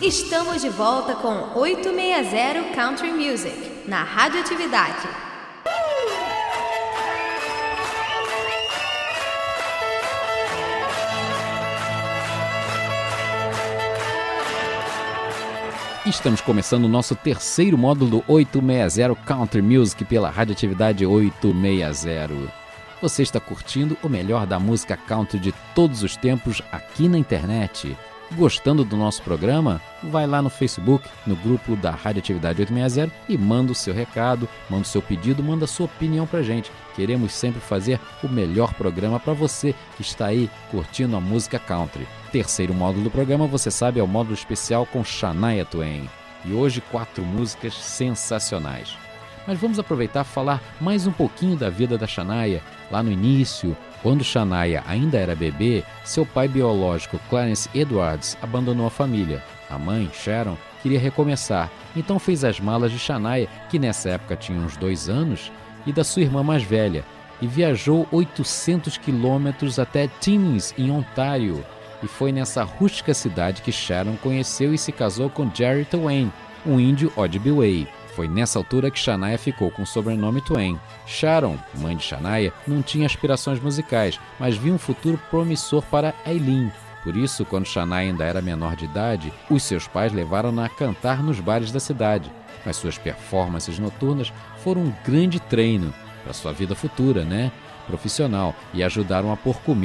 Estamos de volta com 860 Country Music, na Radioatividade. Estamos começando o nosso terceiro módulo do 860 Country Music pela Radioatividade 860. Você está curtindo o melhor da música country de todos os tempos aqui na internet. Gostando do nosso programa? Vai lá no Facebook, no grupo da Radioatividade 860 e manda o seu recado, manda o seu pedido, manda a sua opinião pra gente. Queremos sempre fazer o melhor programa para você que está aí curtindo a música country. Terceiro módulo do programa, você sabe, é o módulo especial com Shania Twain. E hoje 4 músicas sensacionais. Mas vamos aproveitar e falar mais um pouquinho da vida da Shania. Lá no início, quando Shania ainda era bebê, seu pai biológico, Clarence Edwards, abandonou a família. A mãe, Sharon, queria recomeçar, então fez as malas de Shania, que nessa época tinha uns 2 anos, e da sua irmã mais velha, e viajou 800 quilômetros até Timmins, em Ontário. E foi nessa rústica cidade que Sharon conheceu e se casou com Jerry Twain, um índio Ojibwe. Foi nessa altura que Shania ficou com o sobrenome Twain. Sharon, mãe de Shania, não tinha aspirações musicais, mas via um futuro promissor para Eileen. Por isso, quando Shania ainda era menor de idade, os seus pais levaram-na a cantar nos bares da cidade. Mas suas performances noturnas foram um grande treino para sua vida futura, profissional, e ajudaram a pôr comida